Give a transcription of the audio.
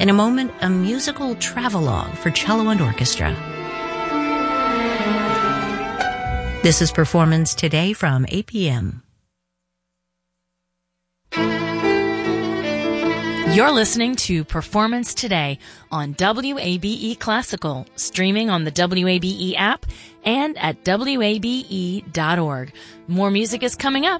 In a moment, a musical travelogue for cello and orchestra. This is Performance Today from 8 p.m. You're listening to Performance Today on WABE Classical, streaming on the WABE app and at WABE.org. More music is coming up